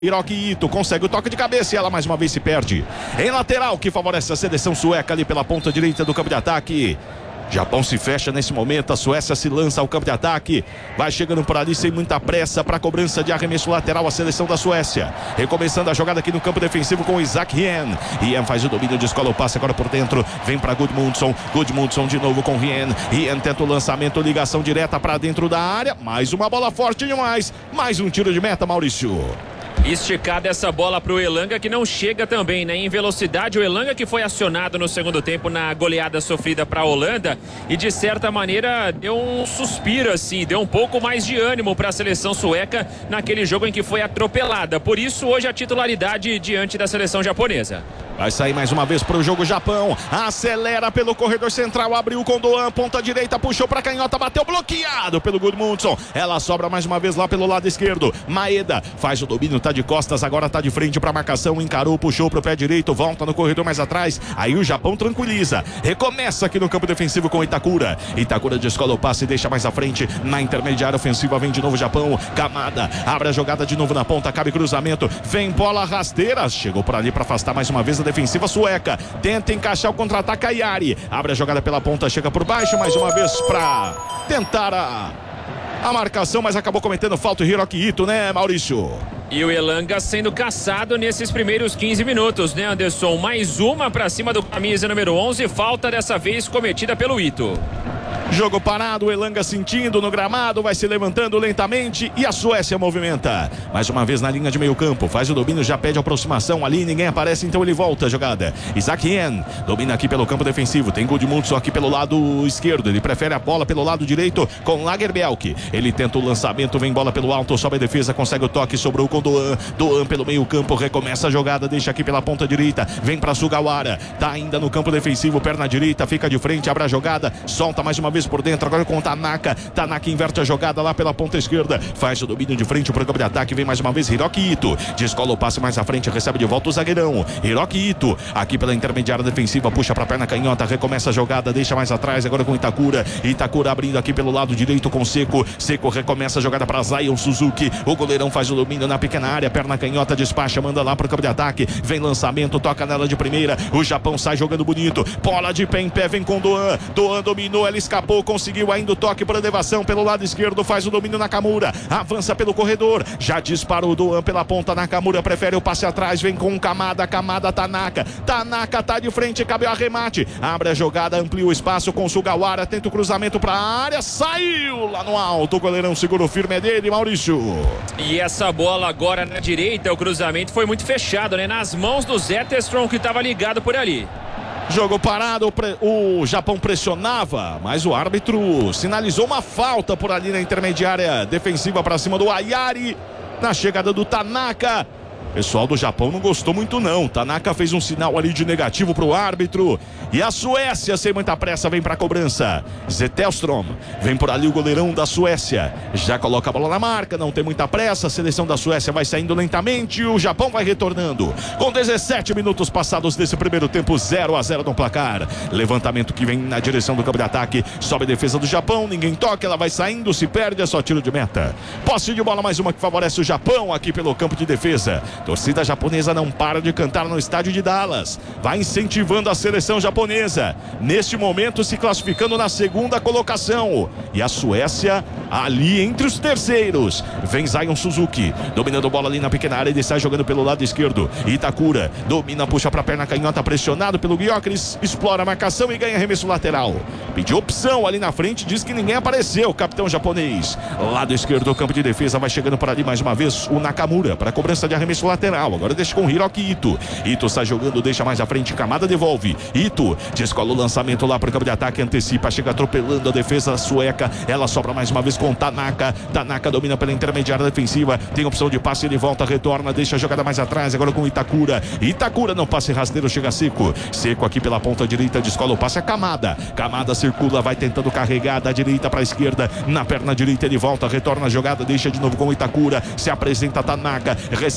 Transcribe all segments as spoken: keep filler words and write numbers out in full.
Hiroki Ito consegue o toque de cabeça e ela mais uma vez se perde. Em lateral, que favorece a seleção sueca ali pela ponta direita do campo de ataque. Japão se fecha nesse momento, a Suécia se lança ao campo de ataque. Vai chegando por ali sem muita pressa para a cobrança de arremesso lateral a seleção da Suécia. Recomeçando a jogada aqui no campo defensivo com o Isaac Hien. Hien faz o domínio, descola o passe agora por dentro. Vem para Gudmundsson. Gudmundsson de novo com Hien. Hien tenta o lançamento, ligação direta para dentro da área. Mais uma bola forte demais. Mais um tiro de meta, Maurício. Esticada essa bola para o Elanga, que não chega também, né? Em velocidade, o Elanga que foi acionado no segundo tempo na goleada sofrida para a Holanda e de certa maneira deu um suspiro assim, deu um pouco mais de ânimo para a seleção sueca naquele jogo em que foi atropelada. Por isso hoje a titularidade diante da seleção japonesa. Vai sair mais uma vez para o jogo Japão. Acelera pelo corredor central, abriu com Doan, ponta direita, puxou para canhota, bateu bloqueado pelo Gudmundsson. Ela sobra mais uma vez lá pelo lado esquerdo. Maeda faz o domínio, tá de costas, agora tá de frente para marcação, encarou, puxou pro pé direito, volta no corredor mais atrás. Aí o Japão tranquiliza. Recomeça aqui no campo defensivo com Itakura. Itakura descola o passe e deixa mais à frente. Na intermediária ofensiva vem de novo o Japão. Kamada abre a jogada de novo na ponta, cabe cruzamento. Vem bola rasteira. Chegou por ali para afastar mais uma vez a defensiva sueca. Tenta encaixar o contra-ataque a Yari. Abre a jogada pela ponta, chega por baixo mais uma vez para tentar a, a marcação, mas acabou cometendo falta o Hiroki Ito, né, Maurício? E o Elanga sendo caçado nesses primeiros quinze minutos, né, Anderson? Mais uma para cima do camisa número onze, falta dessa vez cometida pelo Ito. Jogo parado, o Elanga sentindo no gramado, vai se levantando lentamente e a Suécia movimenta. Mais uma vez na linha de meio campo, faz o domínio, já pede aproximação ali, ninguém aparece, então ele volta a jogada. Isaac Hien domina aqui pelo campo defensivo, tem Gudmundsson aqui pelo lado esquerdo, ele prefere a bola pelo lado direito com Lagerbielke. Ele tenta o lançamento, vem bola pelo alto, sobe a defesa, consegue o toque, sobrou com Doan. Doan pelo meio campo, recomeça a jogada, deixa aqui pela ponta direita, vem para Sugawara, tá ainda no campo defensivo, perna direita, fica de frente, abre a jogada, solta mais uma vez por dentro, agora com o Tanaka. Tanaka inverte a jogada lá pela ponta esquerda, faz o domínio de frente para o campo de ataque, vem mais uma vez Hiroki Ito, descola o passe mais à frente, recebe de volta o zagueirão Hiroki Ito, aqui pela intermediária defensiva, puxa para a perna canhota, recomeça a jogada, deixa mais atrás, agora com Itakura. Itakura abrindo aqui pelo lado direito com Seco. Seco recomeça a jogada para Zion Suzuki, o goleirão faz o domínio na pequena área, perna canhota, despacha, manda lá para o campo de ataque, vem lançamento, toca nela de primeira, o Japão sai jogando bonito, bola de pé em pé, vem com Doan. Doan dominou, ela escapou, conseguiu ainda o toque para elevação pelo lado esquerdo, faz o domínio Nakamura, avança pelo corredor, já dispara o Doan pela ponta, Nakamura prefere o passe atrás, vem com Kamada, Kamada, Tanaka, Tanaka tá de frente, cabe o arremate, abre a jogada, amplia o espaço com Sugawara, tenta o cruzamento para a área, saiu lá no alto, o goleirão segura o firme, é dele, Maurício. E essa bola agora na direita, o cruzamento foi muito fechado, né, nas mãos do Zetterstrom, que estava ligado por ali. Jogo parado, o Japão pressionava, mas o árbitro sinalizou uma falta por ali na intermediária defensiva para cima do Ayari, na chegada do Tanaka. O pessoal do Japão não gostou muito não. Tanaka fez um sinal ali de negativo para o árbitro. E a Suécia, sem muita pressa, vem para a cobrança. Zetterstrom, vem por ali o goleirão da Suécia. Já coloca a bola na marca, não tem muita pressa. A seleção da Suécia vai saindo lentamente e o Japão vai retornando. Com dezessete minutos passados desse primeiro tempo, zero a zero no placar. Levantamento que vem na direção do campo de ataque. Sobe a defesa do Japão, ninguém toca, ela vai saindo, se perde, é só tiro de meta. Posse de bola, mais uma que favorece o Japão aqui pelo campo de defesa. Torcida japonesa não para de cantar no estádio de Dallas. Vai incentivando a seleção japonesa. Neste momento se classificando na segunda colocação. E a Suécia ali entre os terceiros. Vem Zion Suzuki, dominando bola ali na pequena área. Ele sai jogando pelo lado esquerdo. Itakura domina, puxa para a perna canhota, pressionado pelo Gyökeres. Explora a marcação e ganha arremesso lateral. Pediu opção ali na frente, diz que ninguém apareceu. O capitão japonês. Lado esquerdo do campo de defesa. Vai chegando por ali mais uma vez o Nakamura para a cobrança de arremesso lateral, agora deixa com Hiroki Ito. Ito sai jogando, deixa mais à frente, Kamada devolve. Ito descola o lançamento lá para o campo de ataque, antecipa, chega atropelando a defesa sueca. Ela sobra mais uma vez com Tanaka. Tanaka domina pela intermediária defensiva, tem opção de passe, ele volta, retorna, deixa a jogada mais atrás, agora com Itakura. Itakura não passe rasteiro, chega Seco. Seco aqui pela ponta direita, descola o passe a Kamada. Kamada circula, vai tentando carregar da direita para a esquerda, na perna direita ele volta, retorna a jogada, deixa de novo com Itakura, se apresenta Tanaka, recebe essa bola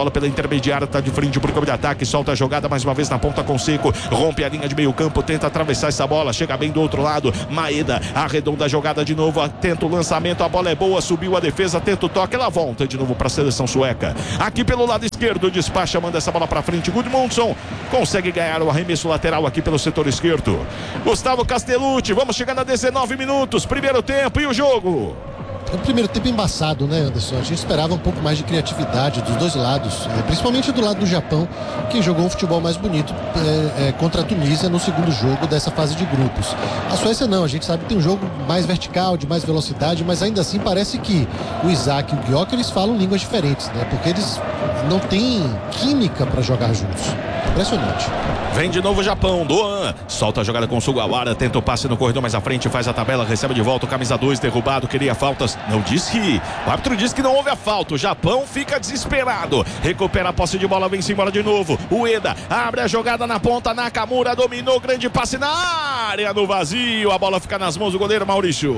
bola pela intermediária, tá de frente pro campo de ataque, solta a jogada mais uma vez na ponta com Seco, rompe a linha de meio campo, tenta atravessar essa bola, chega bem do outro lado, Maeda arredonda a jogada de novo, tenta o lançamento, a bola é boa, subiu a defesa, tenta o toque, ela volta de novo para a seleção sueca. Aqui pelo lado esquerdo, despacha, manda essa bola para frente, Gudmundsson consegue ganhar o arremesso lateral aqui pelo setor esquerdo. Gustavo Castellucci, vamos chegando a dezenove minutos, primeiro tempo e o jogo. O primeiro tempo embaçado, né, Anderson? A gente esperava um pouco mais de criatividade dos dois lados, principalmente do lado do Japão, que jogou um futebol mais bonito é, é, contra a Tunísia no segundo jogo dessa fase de grupos. A Suécia não, a gente sabe que tem um jogo mais vertical, de mais velocidade, mas ainda assim parece que o Isaac e o Gyökeres falam línguas diferentes, né? Porque eles não têm química para jogar juntos. Impressionante. Vem de novo o Japão, Doan solta a jogada com o Sugawara, tenta o passe no corredor mais à frente, faz a tabela, recebe de volta o camisa dois, derrubado, queria faltas, não disse, o árbitro disse que não houve a falta, o Japão fica desesperado, recupera a posse de bola, vem-se embora de novo, Ueda abre a jogada na ponta, Nakamura dominou, grande passe na área, no vazio, a bola fica nas mãos do goleiro Maurício.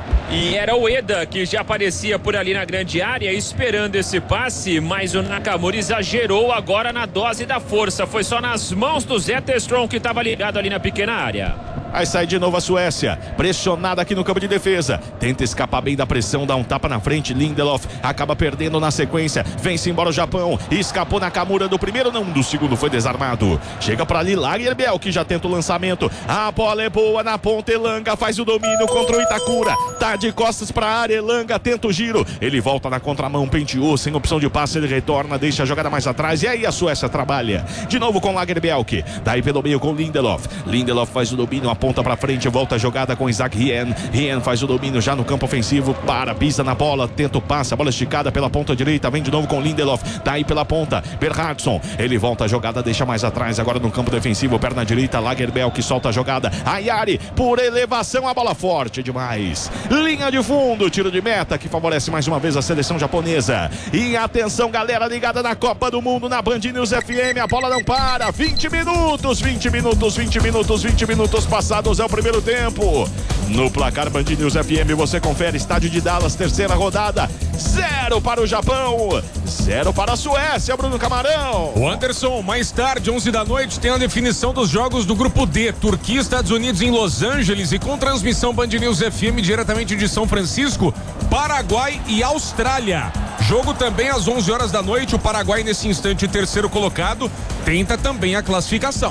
E era o Ueda que já aparecia por ali na grande área esperando esse passe, mas o Nakamura exagerou agora na dose da força, foi só nas mãos do Zetterström que estava ligado ali na pequena área. Aí sai de novo a Suécia, pressionada aqui no campo de defesa, tenta escapar bem da pressão, dá um tapa na frente, Lindelof acaba perdendo na sequência, vem-se embora o Japão, escapou Nakamura do primeiro, não, do segundo foi desarmado, chega pra ali Lagerbielke que já tenta o lançamento, a bola é boa na ponta, Elanga faz o domínio contra o Itakura, tá de costas pra área, Elanga tenta o giro, ele volta na contramão, penteou, sem opção de passe, ele retorna, deixa a jogada mais atrás, e aí a Suécia trabalha, de novo com Lagerbielke, daí pelo meio com Lindelof, Lindelof faz o domínio, a ponta pra frente, volta a jogada com Isaac Rien, Rien faz o domínio já no campo ofensivo, para, pisa na bola, tenta o passe, a bola esticada pela ponta direita, vem de novo com Lindelof, daí pela ponta, Berhardsson, ele volta a jogada, deixa mais atrás, agora no campo defensivo, perna direita, Lagerbielke solta a jogada, Ayari, por elevação, a bola forte demais, linha de fundo, tiro de meta, que favorece mais uma vez a seleção japonesa, e atenção galera ligada na Copa do Mundo, na Band News F M, a bola não para, vinte minutos, vinte minutos, vinte minutos, vinte minutos passados, é o primeiro tempo. No placar Band News F M você confere estádio de Dallas, terceira rodada, zero para o Japão, zero para a Suécia, Bruno Camarão. O Anderson, mais tarde, onze da noite, tem a definição dos jogos do grupo D, Turquia, Estados Unidos em Los Angeles e com transmissão Band News F M diretamente de São Francisco, Paraguai e Austrália. Jogo também às onze horas da noite, o Paraguai nesse instante terceiro colocado, tenta também a classificação.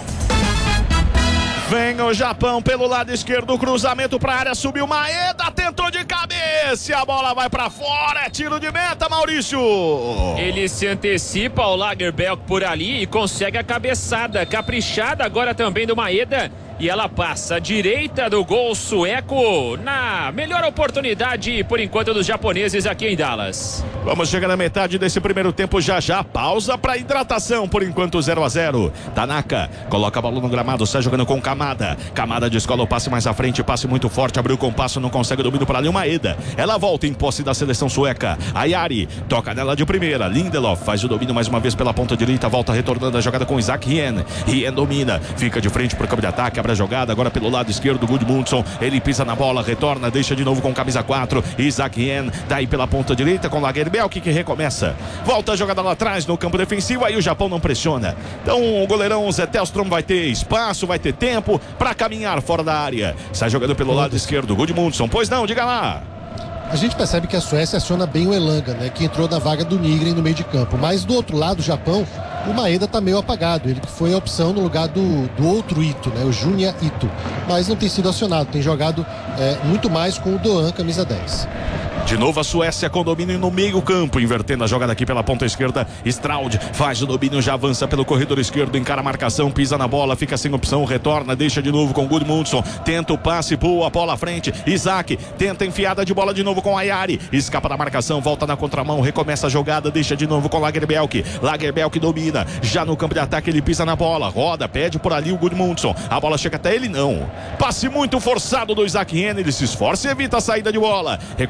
Vem o Japão pelo lado esquerdo, cruzamento para a área, subiu Maeda, tentou de cabeça, a bola vai para fora, é tiro de meta, Maurício. Ele se antecipa ao Lagerbielke por ali e consegue a cabeçada, caprichada agora também do Maeda. E ela passa à direita do gol sueco na melhor oportunidade, por enquanto, dos japoneses aqui em Dallas. Vamos chegar na metade desse primeiro tempo, já já, pausa para hidratação, por enquanto zero a zero. Tanaka coloca a bola no gramado, sai jogando com Kamada. Kamada descola o passe mais à frente, passe muito forte, abriu com o passo, não consegue o domínio para ali, Maeda. Ela volta em posse da seleção sueca. Ayari toca nela de primeira, Lindelof faz o domínio mais uma vez pela ponta direita, volta retornando a jogada com Isaac Rien. Rien domina, fica de frente para o campo de ataque, abre a jogada agora pelo lado esquerdo, Gudmundsson, ele pisa na bola, retorna, deixa de novo com camisa quatro, Isaac Rien, daí pela ponta direita com Lagerbielke que recomeça, volta a jogada lá atrás no campo defensivo, aí o Japão não pressiona, então o goleirão Zetterström vai ter espaço, vai ter tempo para caminhar fora da área, sai jogando pelo lado esquerdo, Gudmundsson, pois não, diga lá. A gente percebe que a Suécia aciona bem o Elanga, né, que entrou na vaga do Nygren no meio de campo, mas do outro lado, o Japão, o Maeda tá meio apagado, ele foi a opção no lugar do, do outro Ito, né, o Junya Ito, mas não tem sido acionado, tem jogado é, muito mais com o Doan, camisa dez. De novo a Suécia com domínio no meio campo, invertendo a jogada aqui pela ponta esquerda, Straud faz o domínio, já avança pelo corredor esquerdo, encara a marcação, pisa na bola, fica sem opção, retorna, deixa de novo com Gudmundsson, tenta o passe, boa bola à frente, Isaac tenta enfiada de bola de novo com Ayari, escapa da marcação, volta na contramão, recomeça a jogada, deixa de novo com Lagerbielke, Lagerbielke domina, já no campo de ataque ele pisa na bola, roda, pede por ali o Gudmundsson, a bola chega até ele, não, passe muito forçado do Isaac Rien, ele se esforça e evita a saída de bola, recomeça de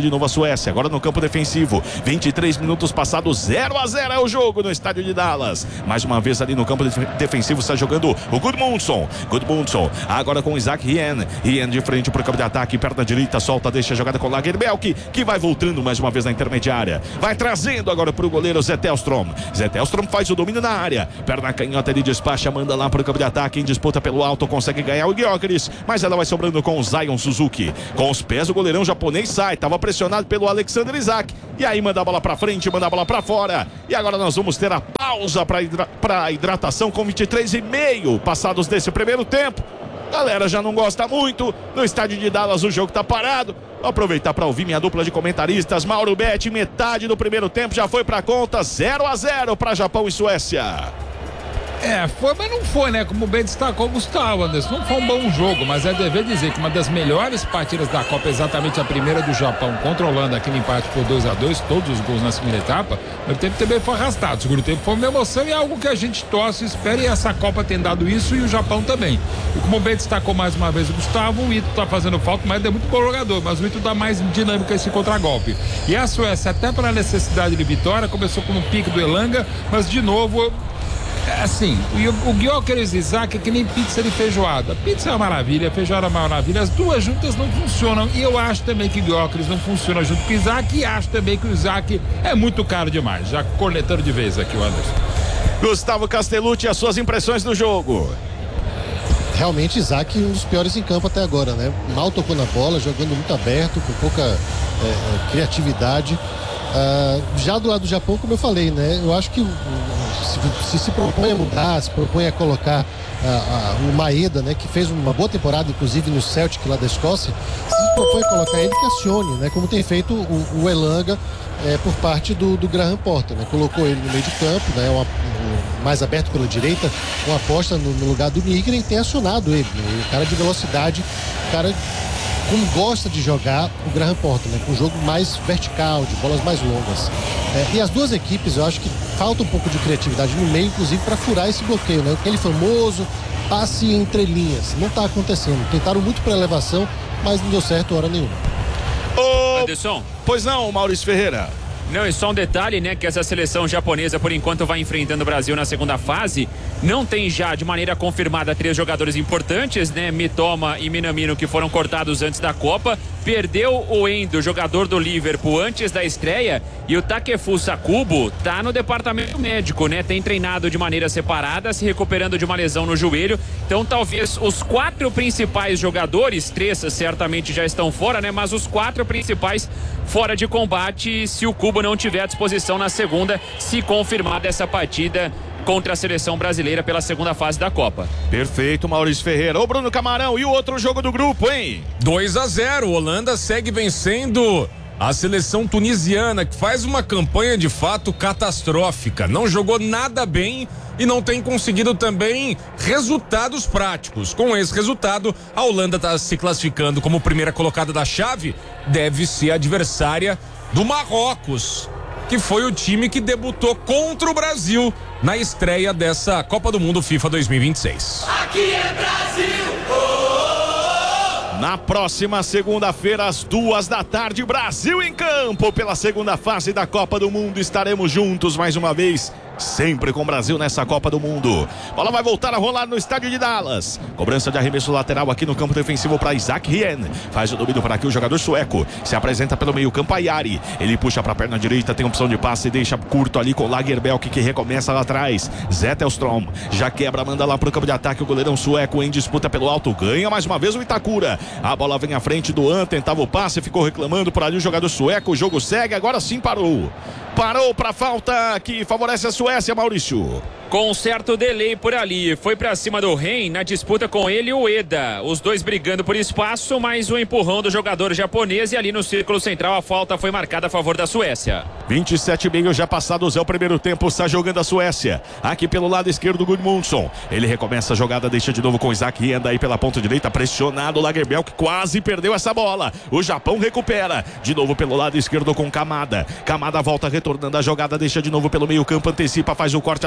de novo a Suécia, agora no campo defensivo. vinte e três minutos passados, zero a zero é o jogo no estádio de Dallas. Mais uma vez ali no campo defensivo está jogando o Gudmundsson. Gudmundsson, agora com o Isaac Rien. Rien de frente para o campo de ataque, perna direita, solta, deixa a jogada com o Lagerbielke, que vai voltando mais uma vez na intermediária. Vai trazendo agora para o goleiro Zé Tellström. Zé Tellström faz o domínio na área. Perna canhota, ele despacha, manda lá para o campo de ataque, em disputa pelo alto, consegue ganhar o Gyökeres, mas ela vai sobrando com o Zion Suzuki. Com os pés o goleirão japonês sai, estava pressionado pelo Alexander Isak, e aí manda a bola para frente, manda a bola para fora. E agora nós vamos ter a pausa para hidra para hidratação com vinte e três e meio passados desse primeiro tempo. Galera já não gosta muito. No estádio de Dallas o jogo tá parado. Vou aproveitar para ouvir minha dupla de comentaristas. Mauro Betti, metade do primeiro tempo já foi para conta, zero a zero para Japão e Suécia. É, foi, mas não foi, né? Como bem destacou o Gustavo, Anderson. Não foi um bom jogo, mas é dever dizer que uma das melhores partidas da Copa, exatamente a primeira do Japão contra a Holanda, aquele empate por dois a dois, todos os gols na segunda etapa. O primeiro tempo também foi arrastado. O segundo tempo foi uma emoção e é algo que a gente torce e espera, e essa Copa tem dado isso e o Japão também. E como bem destacou mais uma vez o Gustavo, o Ito tá fazendo falta, mas é muito bom jogador, mas o Ito dá mais dinâmica a esse contragolpe. E a Suécia, até para a necessidade de vitória, começou com um pique do Elanga, mas de novo. Assim, o, o Gyökeres e Isaac é que nem pizza de feijoada. Pizza é uma maravilha, feijoada é uma maravilha. As duas juntas não funcionam. E eu acho também que o Gyökeres não funciona junto com o Isaac. E acho também que o Isaac é muito caro demais. Já cornetando de vez aqui o Anderson. Gustavo Castellucci, as suas impressões do jogo. Realmente Isaac um dos piores em campo até agora, né? Mal tocou na bola, jogando muito aberto, com pouca é, é, criatividade. Uh, já do lado do Japão, como eu falei, né? Eu acho que uh, se, se se propõe a mudar, se propõe a colocar uh, uh, o Maeda, né? Que fez uma boa temporada, inclusive no Celtic lá da Escócia, se propõe a colocar ele, que acione, né? Como tem feito o, o Elanga é, por parte do, do Graham Potter, né? Colocou ele no meio de campo, né? Uma, um, mais aberto pela direita, uma aposta no, no lugar do Nigri, e tem acionado ele, né? O cara de velocidade, o cara como gosta de jogar o Graham Potter, né? Com um jogo mais vertical, de bolas mais longas. É, e as duas equipes, eu acho que falta um pouco de criatividade no meio, inclusive para furar esse bloqueio, né? Aquele famoso passe entre linhas. Não está acontecendo. Tentaram muito para elevação, mas não deu certo hora nenhuma. Ô, Anderson. Pois não, Maurício Ferreira. Não, e só um detalhe, né, que essa seleção japonesa, por enquanto, vai enfrentando o Brasil na segunda fase. Não tem já, de maneira confirmada, três jogadores importantes, né, Mitoma e Minamino, que foram cortados antes da Copa. Perdeu o Endo, jogador do Liverpool, antes da estreia. E o Takefusa Kubo tá no departamento médico, né, tem treinado de maneira separada, se recuperando de uma lesão no joelho. Então, talvez os quatro principais jogadores, três certamente já estão fora, né, mas os quatro principais fora de combate, se o Kubo não tiver à disposição na segunda, se confirmar dessa partida contra a seleção brasileira pela segunda fase da Copa. Perfeito, Maurício Ferreira. Ô, Bruno Camarão, e o outro jogo do grupo, hein? dois a zero, Holanda segue vencendo a seleção tunisiana, que faz uma campanha de fato catastrófica. Não jogou nada bem e não tem conseguido também resultados práticos. Com esse resultado, a Holanda está se classificando como primeira colocada da chave, deve ser adversária do Marrocos, que foi o time que debutou contra o Brasil na estreia dessa Copa do Mundo FIFA dois mil e vinte e seis. Aqui é Brasil! Na próxima segunda-feira, às duas da tarde, Brasil em campo pela segunda fase da Copa do Mundo. Estaremos juntos mais uma vez, sempre com o Brasil nessa Copa do Mundo. Bola vai voltar a rolar no estádio de Dallas. Cobrança de arremesso lateral aqui no campo defensivo para Isaac Rien. Faz o domínio para aqui o jogador sueco. Se apresenta pelo meio campo Ayari. Ele puxa para a perna direita, tem opção de passe e deixa curto ali com o Lagerbielke, que recomeça lá atrás. Zé Tellström já quebra, manda lá para o campo de ataque o goleirão sueco em disputa pelo alto. Ganha mais uma vez o Itakura. A bola vem à frente do An, tentava o passe, ficou reclamando por ali o jogador sueco. O jogo segue, agora sim parou. Parou para falta que favorece a Suécia, Maurício. Com um certo delay por ali, foi pra cima do Ren na disputa com ele e o Eda. Os dois brigando por espaço, mas o empurrão do jogador japonês, e ali no círculo central a falta foi marcada a favor da Suécia. vinte e sete minutos já passados, é o primeiro tempo, está jogando a Suécia. Aqui pelo lado esquerdo, Gudmundsson. Ele recomeça a jogada, deixa de novo com Isaac Rien aí pela ponta direita, pressionado o Lagerbielke, que quase perdeu essa bola. O Japão recupera, de novo pelo lado esquerdo com Kamada. Kamada volta retornando a jogada, deixa de novo pelo meio campo, antecipa, faz o corte, ela sobra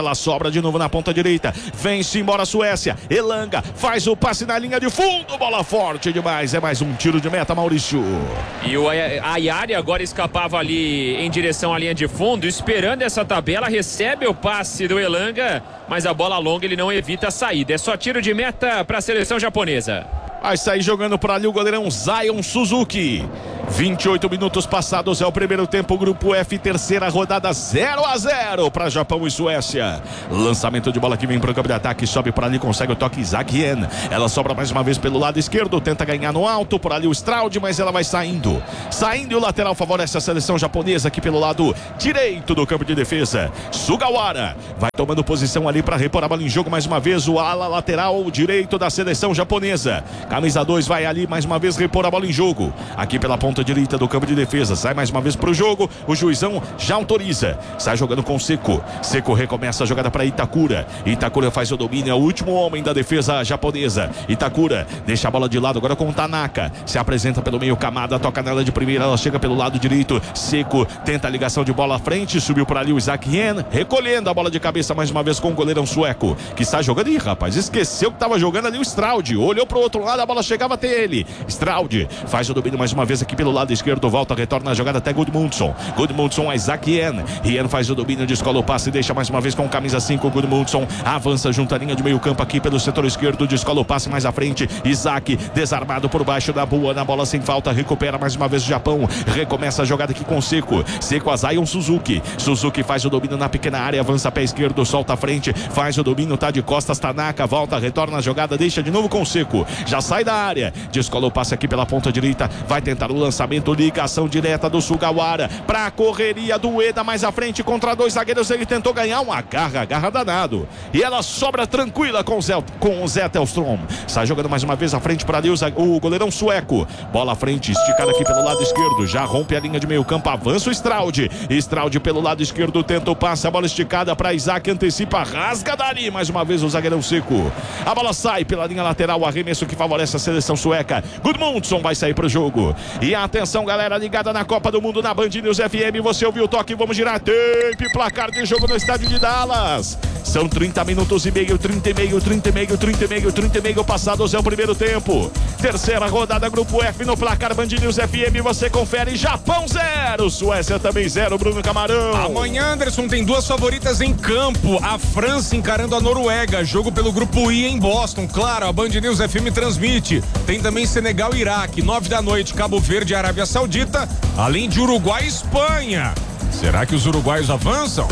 agora de novo na ponta direita. Vem-se embora a Suécia. Elanga faz o passe na linha de fundo. Bola forte demais. É mais um tiro de meta, Maurício. E o Ayari agora escapava ali em direção à linha de fundo, esperando essa tabela. Recebe o passe do Elanga, mas a bola longa ele não evita a saída. É só tiro de meta para a seleção japonesa. Vai sair jogando por ali o goleirão Zion Suzuki. vinte e oito minutos passados, é o primeiro tempo, grupo F, terceira rodada, zero a zero para Japão e Suécia. Lançamento de bola que vem para o campo de ataque, sobe por ali, consegue o toque Isaac Yen. Ela sobra mais uma vez pelo lado esquerdo, tenta ganhar no alto, por ali o Straud, mas ela vai saindo. Saindo e o lateral favorece a seleção japonesa aqui pelo lado direito do campo de defesa. Sugawara vai tomando posição ali para repor a bola em jogo mais uma vez, o ala lateral direito da seleção japonesa. Camisa dois vai ali mais uma vez repor a bola em jogo. Aqui pela ponta direita do campo de defesa. Sai mais uma vez para o jogo. O juizão já autoriza. Sai jogando com Seco. Seco recomeça a jogada para Itakura. Itakura faz o domínio. É o último homem da defesa japonesa. Itakura deixa a bola de lado agora com o Tanaka. Se apresenta pelo meio. Kamada toca nela de primeira. Ela chega pelo lado direito. Seco tenta a ligação de bola à frente. Subiu por ali o Isaac Yen. Recolhendo a bola de cabeça mais uma vez com o goleirão sueco. Que está jogando. Ih, rapaz, esqueceu que estava jogando ali o Straud. Olhou para o outro lado. A bola chegava até ele. Straud faz o domínio mais uma vez aqui pelo lado esquerdo. Volta, retorna a jogada até Gudmundsson. Gudmundsson a Isaac Yen. Yen faz o domínio, descola o passe, deixa mais uma vez com camisa cinco. Gudmundsson avança junto à linha de meio campo aqui pelo setor esquerdo. Descola o passe mais à frente. Isaac desarmado por baixo da boa. Na bola sem falta. Recupera mais uma vez o Japão. Recomeça a jogada aqui com Seco. Seco a Zion Suzuki. Suzuki faz o domínio na pequena área. Avança pé esquerdo. Solta a frente. Faz o domínio. Tá de costas. Tanaka volta, retorna a jogada. Deixa de novo com Seco. Já sai da área, descola o passe aqui pela ponta direita, vai tentar o lançamento, ligação direta do Sugawara para a correria do Ueda mais à frente contra dois zagueiros. Ele tentou ganhar uma garra, garra danado, e ela sobra tranquila com o Zé, com o Zé Telstrom. Sai jogando mais uma vez à frente para ali o, o goleirão sueco, bola à frente, esticada aqui pelo lado esquerdo, já rompe a linha de meio campo, avança o Straud, Straud pelo lado esquerdo, tenta o passe, a bola esticada para Isaac, antecipa, rasga dali mais uma vez o zagueirão Seco, a bola sai pela linha lateral, arremesso que favorece a seleção sueca. Gudmundsson vai sair para o jogo. E atenção, galera ligada na Copa do Mundo na Band News F M. Você ouviu o toque, vamos girar tempo, placar de jogo no estádio de Dallas. São trinta minutos e meio, trinta e meio, trinta e meio, trinta e meio, trinta e meio passados, é o primeiro tempo. Terceira rodada, grupo F no placar Band News F M. Você confere, Japão zero, Suécia também zero, Bruno Camarão. Amanhã, Anderson, tem duas favoritas em campo. A França encarando a Noruega, jogo pelo grupo I em Boston. Claro, a Band News F M transmite. Tem também Senegal e Iraque, nove da noite, Cabo Verde e Arábia Saudita, além de Uruguai e Espanha. Será que os uruguaios avançam?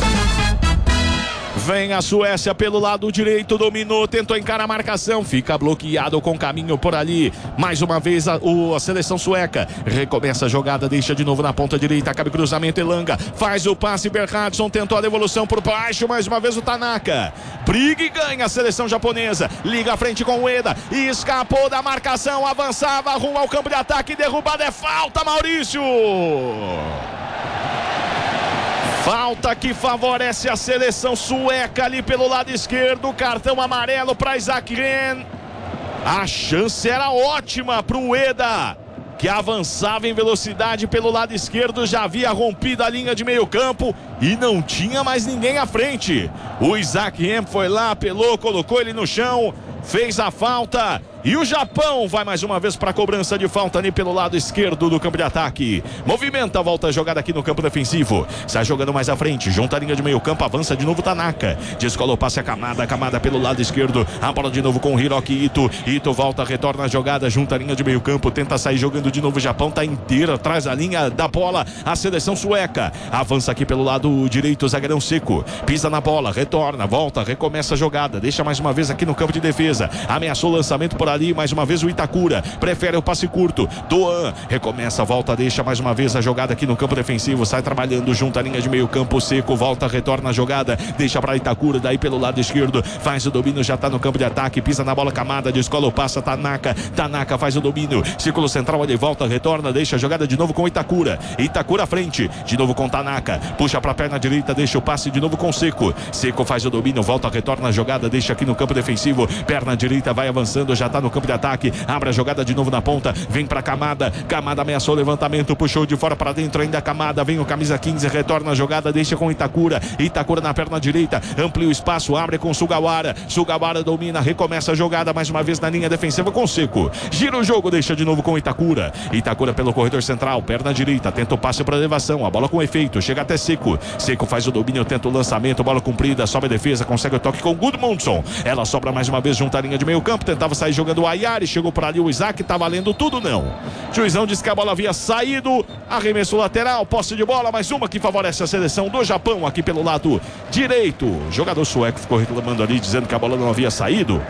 Vem a Suécia pelo lado direito, dominou, tentou encarar a marcação, fica bloqueado com caminho por ali. Mais uma vez a, o, a seleção sueca recomeça a jogada, deixa de novo na ponta direita, cabe cruzamento, Elanga faz o passe, Bernhardsson tentou a devolução por baixo, mais uma vez o Tanaka briga e ganha a seleção japonesa, liga à frente com o Eda, escapou da marcação, avançava rumo ao campo de ataque, derrubada, é falta, Maurício. Falta que favorece a seleção sueca ali pelo lado esquerdo. Cartão amarelo para Isaac Yen. A chance era ótima para o Ueda, que avançava em velocidade pelo lado esquerdo. Já havia rompido a linha de meio campo e não tinha mais ninguém à frente. O Isaac Yen foi lá, apelou, colocou ele no chão, fez a falta. E o Japão vai mais uma vez para a cobrança de falta ali pelo lado esquerdo do campo de ataque. Movimenta, volta a jogada aqui no campo defensivo. Sai jogando mais à frente, junta a linha de meio campo, avança de novo Tanaka. Descola o passe a Kamada, Kamada pelo lado esquerdo. A bola de novo com o Hiroki Ito. Ito volta, retorna a jogada, junta a linha de meio campo, tenta sair jogando de novo. O Japão está inteiro atrás da linha da bola. A seleção sueca avança aqui pelo lado direito, o zagueirão Seco. Pisa na bola, retorna, volta, recomeça a jogada. Deixa mais uma vez aqui no campo de defesa. Ameaçou o lançamento por ali, mais uma vez o Itakura, prefere o passe curto, Doan, recomeça, volta, deixa mais uma vez a jogada aqui no campo defensivo, sai trabalhando junto à linha de meio campo, Seco, volta, retorna a jogada, deixa para Itakura, daí pelo lado esquerdo, faz o domínio, já está no campo de ataque, pisa na bola, Kamada, descola o passe, Tanaka, Tanaka faz o domínio, círculo central, ele volta, retorna, deixa a jogada de novo com Itakura, Itakura à frente, de novo com Tanaka, puxa para a perna direita, deixa o passe de novo com Seco, Seco faz o domínio, volta, retorna a jogada, deixa aqui no campo defensivo, perna direita, vai avançando, já está tá no campo de ataque, abre a jogada de novo na ponta, vem pra Camada, Camada ameaçou o levantamento, puxou de fora para dentro ainda a Camada, vem o camisa quinze, retorna a jogada, deixa com Itakura, Itakura na perna direita, amplia o espaço, abre com Sugawara, Sugawara domina, recomeça a jogada mais uma vez na linha defensiva com Seco, gira o jogo, deixa de novo com Itakura, Itakura pelo corredor central, perna direita, tenta o passe para elevação, a bola com efeito, chega até Seco, Seco faz o domínio, tenta o lançamento, bola cumprida, sobe a defesa, consegue o toque com Gudmundsson, ela sobra mais uma vez junto à linha de meio campo, tentava sair jogando o Ayari, chegou por ali o Isaac, tá valendo tudo não, juizão disse que a bola havia saído, arremesso lateral, posse de bola, mais uma que favorece a seleção do Japão aqui pelo lado direito, o jogador sueco ficou reclamando ali, dizendo que a bola não havia saído,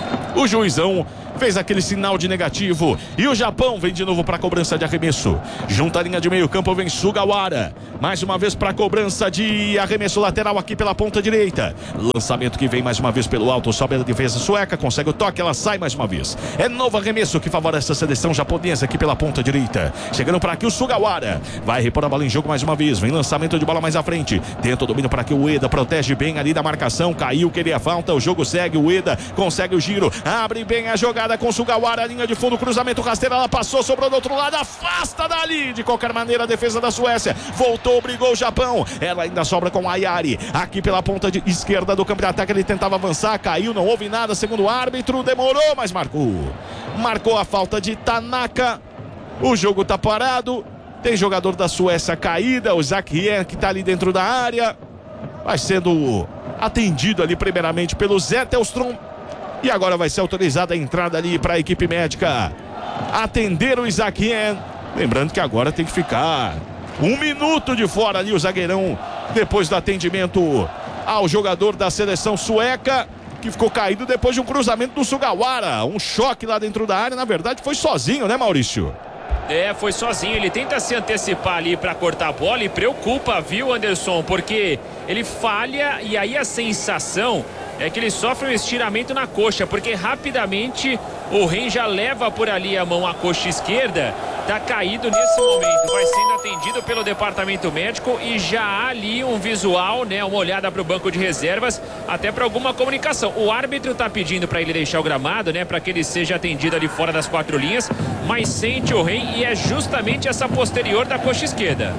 o juizão fez aquele sinal de negativo e o Japão vem de novo para a cobrança de arremesso, junto à linha de meio campo vem Sugawara, mais uma vez para a cobrança de arremesso lateral aqui pela ponta direita, lançamento que vem mais uma vez pelo alto, sobe a defesa sueca, consegue o toque, ela sai mais uma vez, é novo arremesso que favorece a seleção japonesa aqui pela ponta direita, chegando para aqui o Sugawara, vai repor a bola em jogo mais uma vez, vem lançamento de bola mais à frente, tenta o domínio para aqui o Ueda, protege bem ali da marcação, caiu, queria falta, o jogo segue, o Ueda consegue o giro, abre bem a jogada com Sugawara, linha de fundo, cruzamento rasteiro, ela passou, sobrou do outro lado, afasta dali, de qualquer maneira a defesa da Suécia, voltou, brigou o Japão, ela ainda sobra com Ayari, aqui pela ponta de esquerda do campo de ataque, ele tentava avançar, caiu, não houve nada, segundo o árbitro, demorou, mas marcou, marcou a falta de Tanaka, o jogo tá parado, tem jogador da Suécia caída, o Zakien que tá ali dentro da área, vai sendo atendido ali primeiramente pelo Zettelstrom, e agora vai ser autorizada a entrada ali para a equipe médica atender o Isakien. Lembrando que agora tem que ficar um minuto de fora ali o zagueirão, depois do atendimento ao jogador da seleção sueca, que ficou caído depois de um cruzamento do Sugawara. Um choque lá dentro da área, na verdade foi sozinho, né, Maurício? É, foi sozinho, ele tenta se antecipar ali para cortar a bola e preocupa, viu, Anderson? Porque ele falha e aí a sensação é que ele sofre um estiramento na coxa, porque rapidamente o Ren já leva por ali a mão à coxa esquerda, tá caído nesse momento, vai sendo atendido pelo departamento médico e já há ali um visual, né, uma olhada para o banco de reservas, até para alguma comunicação. O árbitro tá pedindo para ele deixar o gramado, né, para que ele seja atendido ali fora das quatro linhas, mas sente o Ren e é justamente essa posterior da coxa esquerda.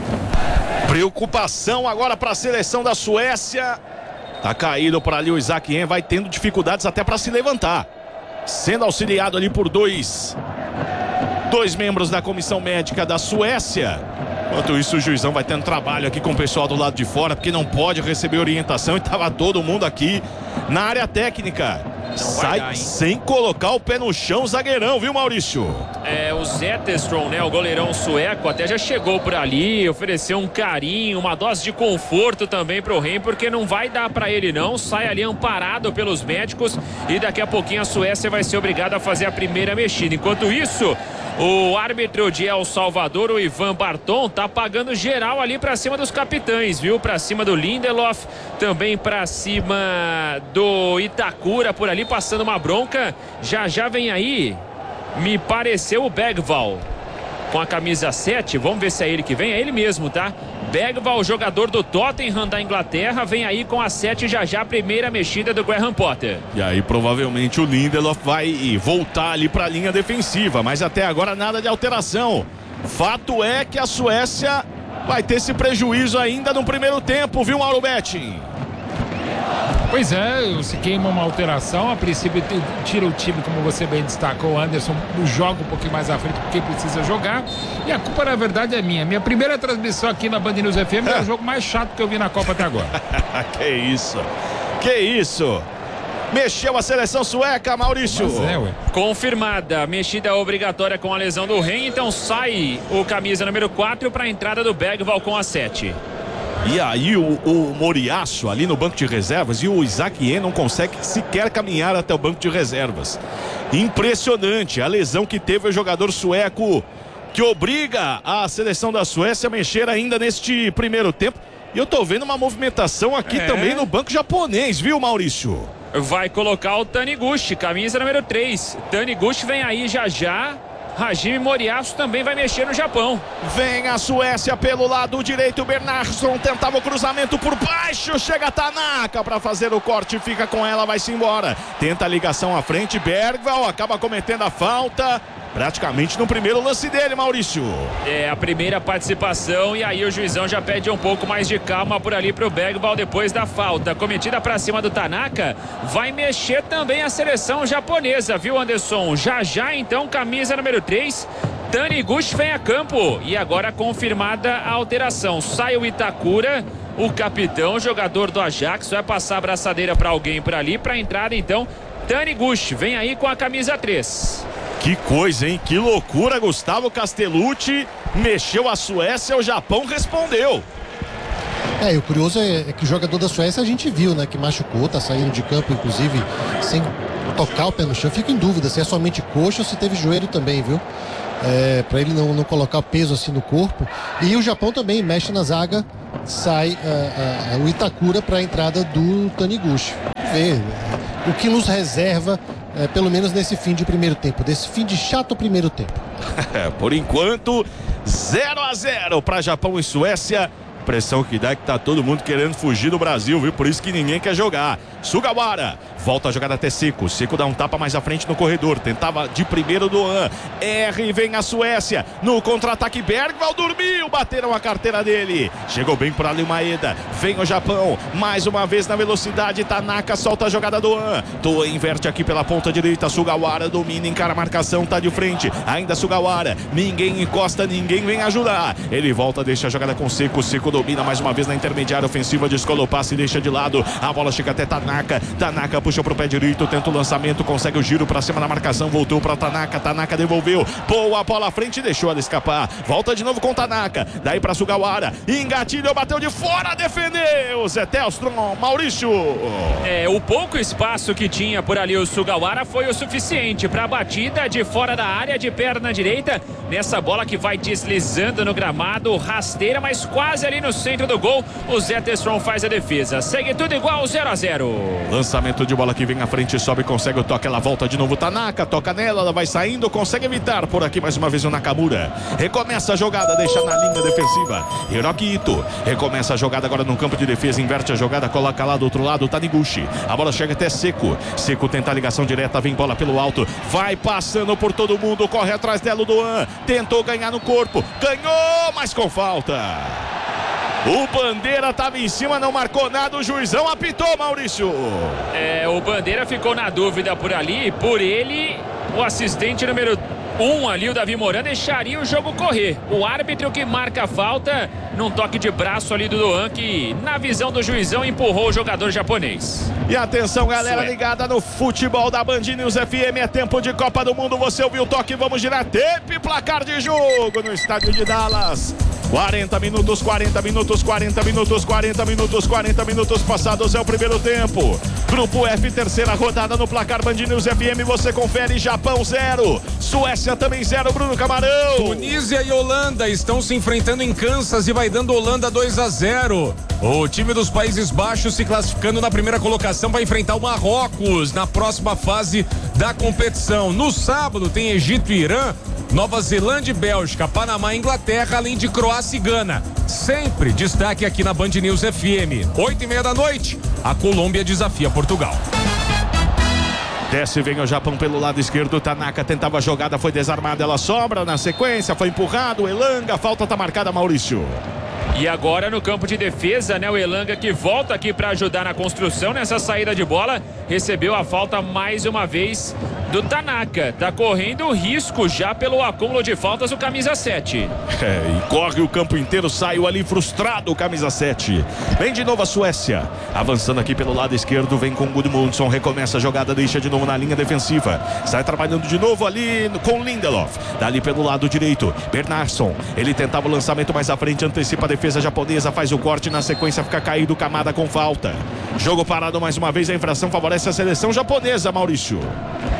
Preocupação agora para a seleção da Suécia. Tá caído por ali o Isakien, vai tendo dificuldades até para se levantar, sendo auxiliado ali por dois dois membros da comissão médica da Suécia. Enquanto isso o juizão vai tendo trabalho aqui com o pessoal do lado de fora, porque não pode receber orientação, e tava todo mundo aqui na área técnica. Sai dar, sem colocar o pé no chão, zagueirão, viu, Maurício? É, o Zetterstrom, né, o goleirão sueco, até já chegou por ali, ofereceu um carinho, uma dose de conforto também pro Ren, porque não vai dar pra ele não, sai ali amparado pelos médicos e daqui a pouquinho a Suécia vai ser obrigada a fazer a primeira mexida. Enquanto isso, o árbitro de El Salvador, o Ivan Barton, tá pagando geral ali pra cima dos capitães, viu? Pra cima do Lindelof, também pra cima do Itakura por ali, passando uma bronca. Já já vem aí, me pareceu o Bergvall com a camisa sete, vamos ver se é ele que vem, é ele mesmo, tá? Bergvall, jogador do Tottenham da Inglaterra, vem aí com a sete, já já a primeira mexida do Graham Potter. E aí provavelmente o Lindelof vai voltar ali para a linha defensiva, mas até agora nada de alteração. Fato é que a Suécia vai ter esse prejuízo ainda no primeiro tempo, viu, Mauro Betting? Pois é, se queima uma alteração, a princípio tira o time, como você bem destacou, o Anderson joga um pouquinho mais à frente porque precisa jogar, e a culpa na verdade é minha. Minha primeira transmissão aqui na Band News F M é o jogo mais chato que eu vi na Copa até agora. Que isso, que isso. Mexeu a seleção sueca, Maurício. É, ué. Confirmada, mexida obrigatória com a lesão do Ren, então sai o camisa número quatro para a entrada do Bergvall com a sete. E aí o, o Moriaço ali no banco de reservas e o Isakien não consegue sequer caminhar até o banco de reservas. Impressionante a lesão que teve o jogador sueco, que obriga a seleção da Suécia a mexer ainda neste primeiro tempo. E eu tô vendo uma movimentação aqui é. também no banco japonês, viu, Maurício? Vai colocar o Taniguchi, camisa número três. Taniguchi vem aí já já Hajime Moriyasu também vai mexer no Japão. Vem a Suécia pelo lado direito. Bernardsson tentava o cruzamento por baixo. Chega Tanaka para fazer o corte. Fica com ela, vai-se embora. Tenta a ligação à frente. Bergvall acaba cometendo a falta. Praticamente no primeiro lance dele, Maurício. É a primeira participação e aí o juizão já pede um pouco mais de calma por ali pro Bergvall depois da falta cometida para cima do Tanaka. Vai mexer também a seleção japonesa, viu, Anderson? Já já então, camisa número três, Taniguchi vem a campo e agora confirmada a alteração. Sai o Itakura, o capitão, jogador do Ajax, vai passar a braçadeira para alguém por ali para entrada então. Taniguchi vem aí com a camisa três. Que coisa, hein? Que loucura, Gustavo Castellucci mexeu a Suécia, o Japão respondeu. É, e o curioso é, é que o jogador da Suécia a gente viu, né? Que machucou, tá saindo de campo, inclusive, sem tocar o pé no chão. Fico em dúvida se é somente coxa ou se teve joelho também, viu? É, para ele não, não colocar peso assim no corpo. E o Japão também mexe na zaga, sai uh, uh, o Itakura para a entrada do Taniguchi. Vamos ver o que nos reserva, uh, pelo menos nesse fim de primeiro tempo, desse fim de chato primeiro tempo. Por enquanto, zero a zero para Japão e Suécia. Pressão que dá é que tá todo mundo querendo fugir do Brasil, viu? Por isso que ninguém quer jogar. Sugawara volta a jogada até Seco. Seco dá um tapa mais à frente no corredor. Tentava de primeiro Doan. R vem a Suécia. No contra-ataque, Bergvall dormiu. Bateram a carteira dele. Chegou bem por ali o Maeda. Vem o Japão. Mais uma vez na velocidade. Tanaka solta a jogada Doan. Doan inverte aqui pela ponta direita. Sugawara domina, encara a marcação. Tá de frente. Ainda Sugawara. Ninguém encosta, ninguém vem ajudar. Ele volta, deixa a jogada com Seco. Seco domina mais uma vez na intermediária ofensiva. Descola o passe e deixa de lado. A bola chega até Tanaka. Tanaka puxou pro pé direito, tenta o lançamento, consegue o giro pra cima da marcação, voltou pra Tanaka, Tanaka devolveu, boa bola à frente, deixou ela escapar, volta de novo com Tanaka, daí pra Sugawara, engatilhou, bateu de fora, defendeu, Zé Tellstrom, Maurício. É, o pouco espaço que tinha por ali o Sugawara foi o suficiente pra batida de fora da área, de perna direita, nessa bola que vai deslizando no gramado, rasteira, mas quase ali no centro do gol, o Zé Tellstrom faz a defesa, segue tudo igual, zero a zero. Lançamento de bola que vem à frente, sobe, consegue o toque, ela volta de novo, Tanaka, toca nela, ela vai saindo, consegue evitar por aqui mais uma vez o Nakamura. Recomeça a jogada, deixa na linha defensiva. Hiroki Ito, recomeça a jogada agora no campo de defesa, inverte a jogada, coloca lá do outro lado o Taniguchi. A bola chega até Seco. Seco tenta a ligação direta, vem bola pelo alto, vai passando por todo mundo, corre atrás dela o Doan, tentou ganhar no corpo, ganhou, mas com falta. O Bandeira estava em cima, não marcou nada, o juizão apitou, Maurício. É, o Bandeira ficou na dúvida por ali, por ele, o assistente número um ali, o Davi Moran, deixaria o jogo correr. O árbitro que marca a falta, num toque de braço ali do Doan, que na visão do juizão empurrou o jogador japonês. E atenção, galera Sué. ligada no futebol da Band News F M, é tempo de Copa do Mundo, você ouviu o toque, vamos girar tempo e placar de jogo no estádio de Dallas. quarenta minutos, quarenta minutos, quarenta minutos, quarenta minutos, quarenta minutos passados é o primeiro tempo. Grupo F, terceira rodada no placar Band News F M, você confere. Japão zero, Suécia também zero, Bruno Camarão. Tunísia e Holanda estão se enfrentando em Kansas e vai dando Holanda dois a zero. O time dos Países Baixos se classificando na primeira colocação vai enfrentar o Marrocos na próxima fase da competição. No sábado tem Egito e Irã, Nova Zelândia e Bélgica, Panamá e Inglaterra, além de Croácia e Gana. Sempre destaque aqui na Band News F M. Oito e meia da noite, a Colômbia desafia Portugal. Desce, vem o Japão pelo lado esquerdo, Tanaka tentava a jogada, foi desarmada, ela sobra na sequência, foi empurrado, Elanga, falta tá marcada, Maurício. E agora no campo de defesa, né, o Elanga que volta aqui para ajudar na construção nessa saída de bola, recebeu a falta mais uma vez do Tanaka, tá correndo risco já pelo acúmulo de faltas o camisa sete. É, e corre o campo inteiro, saiu ali frustrado o camisa sete. Vem de novo a Suécia, avançando aqui pelo lado esquerdo, vem com Gudmundsson, recomeça a jogada, deixa de novo na linha defensiva, sai trabalhando de novo ali com Lindelof, dali pelo lado direito, Bernardsson, ele tentava o lançamento mais à frente, antecipa a defesa japonesa, faz o corte, na sequência fica caído, Kamada com falta. Jogo parado mais uma vez, a infração favorece a seleção japonesa, Maurício.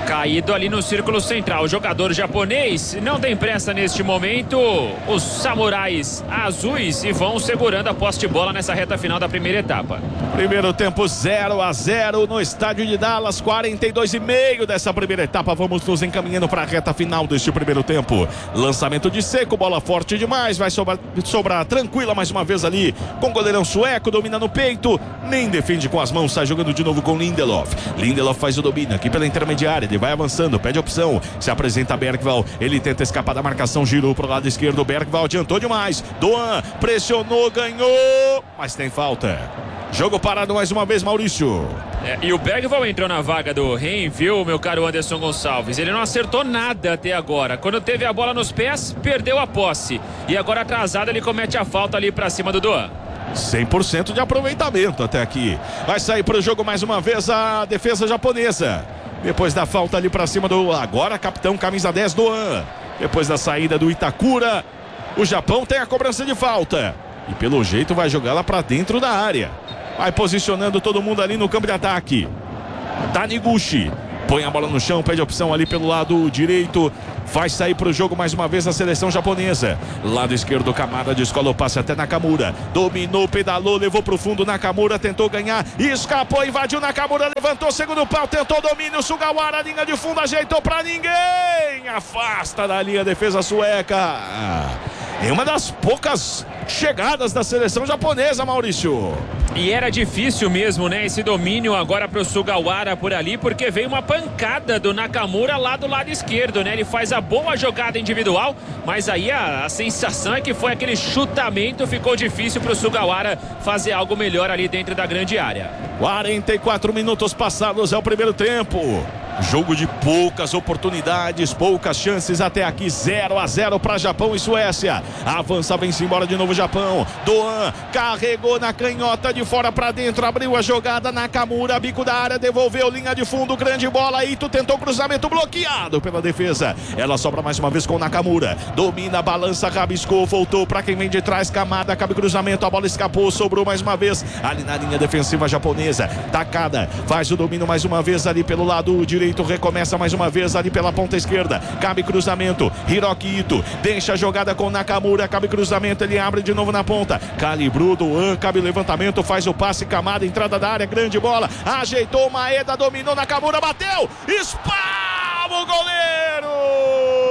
Caído ali no círculo central. O jogador japonês não tem pressa neste momento. Os samurais azuis e vão segurando a posse de bola nessa reta final da primeira etapa. Primeiro tempo zero a zero no estádio de Dallas, quarenta e dois e meio dessa primeira etapa. Vamos nos encaminhando para a reta final deste primeiro tempo. Lançamento de Seco, bola forte demais, vai sobrar, sobrar tranquila mais uma vez ali com o goleirão sueco, domina no peito, nem defende com as mãos, sai jogando de novo com Lindelof. Lindelof faz o domínio aqui pela intermediária, ele vai avançando, pede opção, se apresenta Bergvall, ele tenta escapar da marcação, girou pro lado esquerdo, Bergvall adiantou demais, Doan pressionou, ganhou, mas tem falta. Jogo parado mais uma vez, Maurício. É, e o Bergvall entrou na vaga do Ren, viu, meu caro Anderson Gonçalves? Ele não acertou nada até agora. Quando teve a bola nos pés, perdeu a posse. E agora atrasado, ele comete a falta ali pra cima do Doan. cem por cento de aproveitamento até aqui. Vai sair pro jogo mais uma vez a defesa japonesa. Depois da falta ali pra cima do agora capitão camisa dez Doan. Depois da saída do Itakura, o Japão tem a cobrança de falta. E pelo jeito vai jogar lá pra dentro da área. Vai posicionando todo mundo ali no campo de ataque. Taniguchi põe a bola no chão, pede opção ali pelo lado direito. Vai sair para o jogo mais uma vez a seleção japonesa. Lado esquerdo, Kamada descola o passe até Nakamura. Dominou, pedalou, levou para o fundo. Nakamura tentou ganhar, escapou, invadiu. Nakamura levantou, segundo pau, tentou domínio. Sugawara, linha de fundo, ajeitou para ninguém. Afasta da linha a defesa sueca. É uma das poucas chegadas da seleção japonesa, Maurício. E era difícil mesmo, né? Esse domínio agora pro Sugawara por ali, porque veio uma pancada do Nakamura lá do lado esquerdo, né? Ele faz a boa jogada individual, mas aí a, a sensação é que foi aquele chutamento, ficou difícil pro Sugawara fazer algo melhor ali dentro da grande área. quarenta e quatro minutos passados, é o primeiro tempo. Jogo de poucas oportunidades, poucas chances até aqui, zero a zero para Japão e Suécia. Avança, vem-se embora de novo o Japão. Doan carregou na canhota de fora para dentro, abriu a jogada. Nakamura, bico da área, devolveu, linha de fundo, grande bola. Ito tentou cruzamento, bloqueado pela defesa. Ela sobra mais uma vez com Nakamura. Domina, balança, rabiscou, voltou para quem vem de trás. Kamada, cabe cruzamento, a bola escapou, sobrou mais uma vez ali na linha defensiva japonesa. Takada faz o domínio mais uma vez ali pelo lado direito. Recomeça mais uma vez ali pela ponta esquerda. Cabe cruzamento. Hiroki Ito deixa a jogada com Nakamura. Cabe cruzamento. Ele abre de novo na ponta. Calibrou Doan. Cabe levantamento. Faz o passe. Kamada, entrada da área. Grande bola. Ajeitou. Maeda dominou. Nakamura bateu. Espalma o goleiro.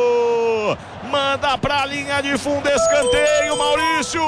Manda pra linha de fundo, escanteio, Maurício.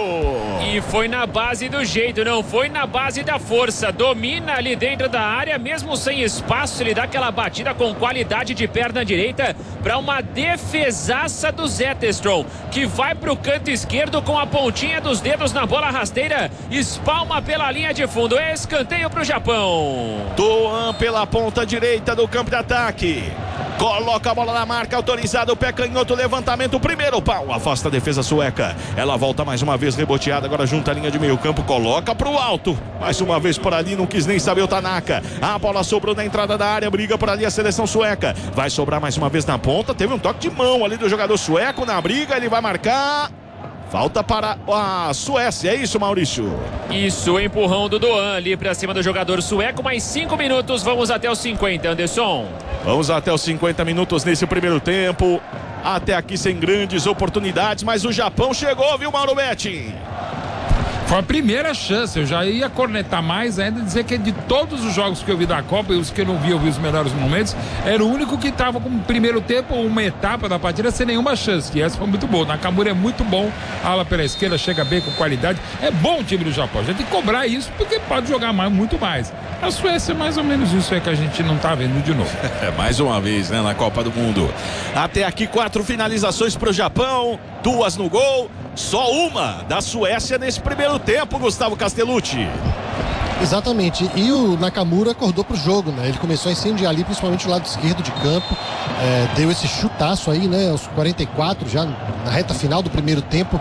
E foi na base do jeito, não foi na base da força. Domina ali dentro da área, mesmo sem espaço, ele dá aquela batida com qualidade de perna direita para uma defesaça do Zetterstrom, que vai pro canto esquerdo com a pontinha dos dedos na bola rasteira, espalma pela linha de fundo, é escanteio pro Japão. Doan pela ponta direita do campo de ataque. Coloca a bola na marca, autorizado, o pé canhoto, levantamento, primeiro pau, afasta a defesa sueca. Ela volta mais uma vez, reboteada, agora junta a linha de meio campo, coloca pro alto. Mais uma vez por ali, não quis nem saber o Tanaka. A bola sobrou na entrada da área, briga por ali a seleção sueca. Vai sobrar mais uma vez na ponta, teve um toque de mão ali do jogador sueco na briga, ele vai marcar. Falta para a Suécia, é isso, Maurício? Isso, o empurrão do Doan ali para cima do jogador sueco. Mais cinco minutos, vamos até os cinquenta, Anderson. Vamos até os cinquenta minutos nesse primeiro tempo. Até aqui sem grandes oportunidades, mas o Japão chegou, viu, Mauro Betti? Foi a primeira chance, eu já ia cornetar mais ainda, dizer que de todos os jogos que eu vi da Copa e os que eu não vi, eu vi os melhores momentos, era o único que estava com o primeiro tempo ou uma etapa da partida sem nenhuma chance, e essa foi muito boa. Nakamura é muito bom, ala pela esquerda, chega bem com qualidade, é bom o time do Japão, a gente tem que cobrar isso porque pode jogar mais, muito mais. A Suécia é mais ou menos isso aí que a gente não tá vendo de novo. É, mais uma vez, né, na Copa do Mundo. Até aqui quatro finalizações pro Japão, duas no gol, só uma da Suécia nesse primeiro tempo, Gustavo Castellucci. Exatamente, e o Nakamura acordou pro jogo, né? Ele começou a incendiar ali, principalmente o lado esquerdo de campo, é, deu esse chutaço aí, né? Aos quarenta e quatro, já na reta final do primeiro tempo,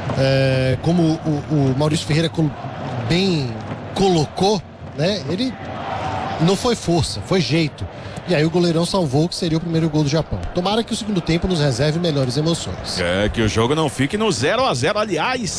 é, como o, o Maurício Ferreira bem colocou, né? Ele não foi força, foi jeito. E aí o goleirão salvou, que seria o primeiro gol do Japão. Tomara que o segundo tempo nos reserve melhores emoções. É, que o jogo não fique no zero a zero. Aliás,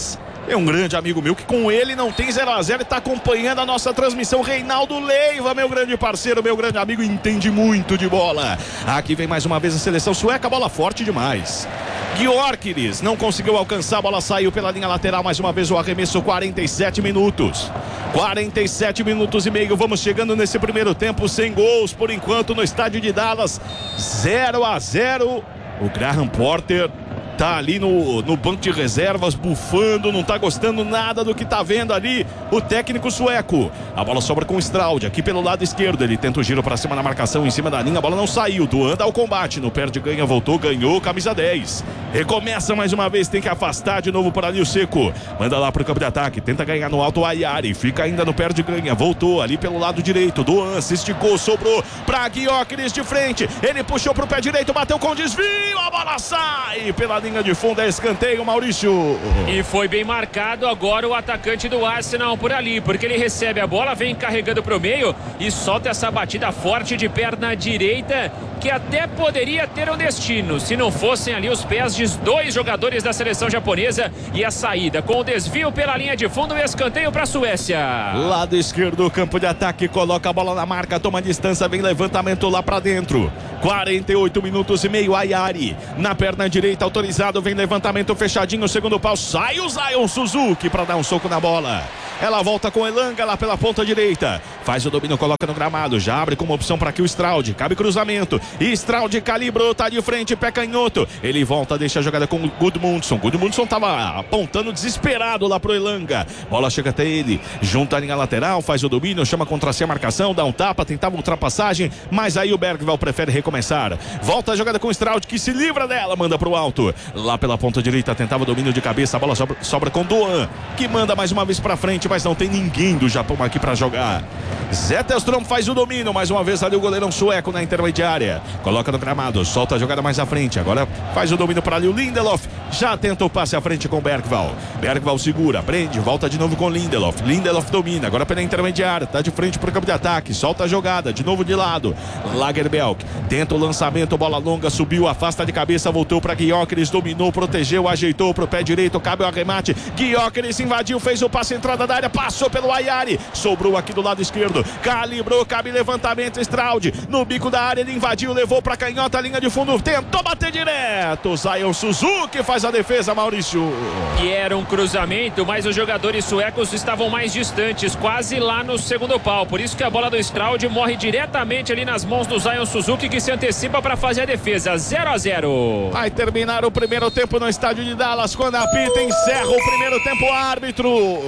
É um grande amigo meu que com ele não tem zero a zero e está acompanhando a nossa transmissão. Reinaldo Leiva, meu grande parceiro, meu grande amigo, entende muito de bola. Aqui vem mais uma vez a seleção sueca, bola forte demais. Gyökeres não conseguiu alcançar, a bola saiu pela linha lateral, mais uma vez o arremesso, quarenta e sete minutos. quarenta e sete minutos e meio, vamos chegando nesse primeiro tempo, sem gols por enquanto no estádio de Dallas, zero a zero. O Graham Porter tá ali no, no banco de reservas, bufando, não tá gostando nada do que tá vendo ali o técnico sueco. A bola sobra com o Straud, aqui pelo lado esquerdo, ele tenta o giro pra cima na marcação, em cima da linha, a bola não saiu, Duan dá o combate, no perde ganha, voltou, ganhou, camisa dez. Recomeça mais uma vez, tem que afastar de novo por ali o Seco, manda lá pro campo de ataque, tenta ganhar no alto o Ayari, fica ainda no perde ganha, voltou ali pelo lado direito, Duan se esticou, sobrou pra Gyökeres de frente, ele puxou pro pé direito, bateu com desvio, a bola sai pela linha de fundo, é escanteio, Maurício. E foi bem marcado agora o atacante do Arsenal por ali, porque ele recebe a bola, vem carregando pro meio e solta essa batida forte de perna direita, que até poderia ter um destino, se não fossem ali os pés de dois jogadores da seleção japonesa, e a saída com o desvio pela linha de fundo e escanteio para a Suécia. Lado esquerdo, campo de ataque, coloca a bola na marca, toma distância, vem levantamento lá para dentro. quarenta e oito minutos e meio, Ayari na perna direita, autorizado, vem levantamento fechadinho, segundo pau, sai o Zion Suzuki para dar um soco na bola. Ela volta com Elanga lá pela ponta direita, faz o domínio, coloca no gramado, já abre como opção para aqui o Straud, cabe cruzamento, e Straud calibrou, tá de frente, pé canhoto, ele volta, deixa a jogada com o Gudmundsson, Gudmundsson tava apontando desesperado lá pro Elanga, bola chega até ele, junta a linha lateral, faz o domínio, chama contra si a marcação, dá um tapa, tentava ultrapassagem, mas aí o Bergvall prefere recomeçar, volta a jogada com o Straud, que se livra dela, manda pro alto, lá pela ponta direita, tentava o domínio de cabeça, a bola sobra, sobra com Doan, que manda mais uma vez pra frente, mas não tem ninguém do Japão aqui para jogar. Zetterström faz o domínio, mais uma vez ali o goleirão sueco na intermediária, coloca no gramado, solta a jogada mais à frente, agora faz o domínio para ali o Lindelof, já tenta o passe à frente com o Bergvall, Bergvall segura, prende, volta de novo com o Lindelof, Lindelof domina, agora pela intermediária, tá de frente pro campo de ataque, solta a jogada, de novo de lado, Lagerbielke, tenta o lançamento, bola longa, subiu, afasta de cabeça, voltou para Gyökeres, dominou, protegeu, ajeitou pro pé direito, cabe o arremate, Gyökeres invadiu, fez o passe, entrada da área, passou pelo Ayari, sobrou aqui do lado esquerdo, calibrou, cabe levantamento, Straud, no bico da área, ele invadiu, levou pra canhota, linha de fundo, tentou bater direto, Zion Suzuki faz a defesa, Maurício. E era um cruzamento, mas os jogadores suecos estavam mais distantes, quase lá no segundo pau, por isso que a bola do Straud morre diretamente ali nas mãos do Zion Suzuki, que se antecipa para fazer a defesa, zero a zero. Vai terminar o primeiro tempo no estádio de Dallas, quando apita, encerra o primeiro tempo, árbitro.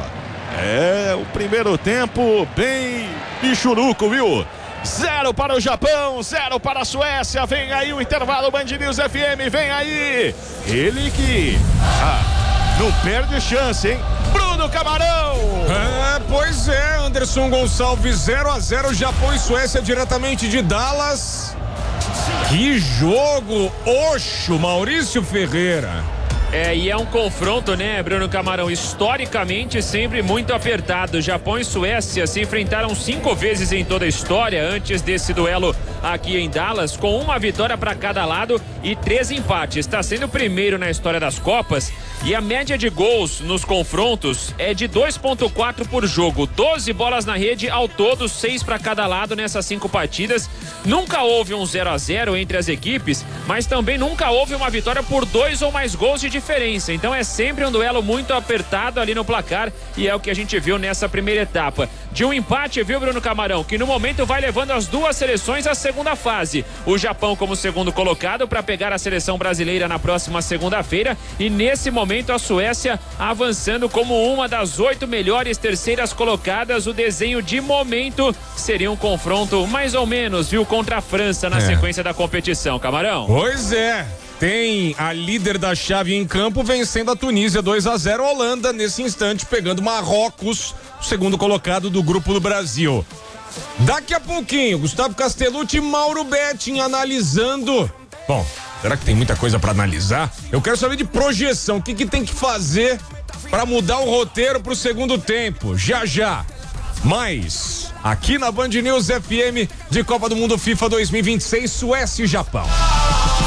É, o primeiro tempo bem bichuruco, viu? Zero para o Japão, zero para a Suécia. Vem aí o intervalo, Band News F M, vem aí. Ele que ah, não perde chance, hein? Bruno Camarão. É, pois é, Anderson Gonçalves, zero a zero, Japão e Suécia diretamente de Dallas. Que jogo, oxo, Maurício Ferreira. É, e é um confronto, né, Bruno Camarão, historicamente sempre muito apertado. Japão e Suécia se enfrentaram cinco vezes em toda a história antes desse duelo aqui em Dallas, com uma vitória para cada lado e três empates. Está sendo o primeiro na história das Copas e a média de gols nos confrontos é de dois ponto quatro por jogo, doze bolas na rede ao todo, seis para cada lado nessas cinco partidas. Nunca houve um zero a zero entre as equipes, mas também nunca houve uma vitória por dois ou mais gols de diferença. Então é sempre um duelo muito apertado ali no placar e é o que a gente viu nessa primeira etapa. De um empate, viu, Bruno Camarão, que no momento vai levando as duas seleções à segunda fase. O Japão como segundo colocado para pegar a seleção brasileira na próxima segunda-feira e nesse momento a Suécia avançando como uma das oito melhores terceiras colocadas. O desenho de momento seria um confronto mais ou menos, viu, contra a França na é. sequência da competição, Camarão. Pois é. Tem a líder da chave em campo vencendo a Tunísia dois a zero, Holanda nesse instante pegando Marrocos, o segundo colocado do grupo do Brasil. Daqui a pouquinho, Gustavo Castellucci e Mauro Betting analisando. Bom, será que tem muita coisa para analisar? Eu quero saber de projeção, o que que tem que fazer para mudar o roteiro pro segundo tempo, já já. Mas, aqui na Band News F M de Copa do Mundo FIFA dois mil e vinte e seis, Suécia e Japão.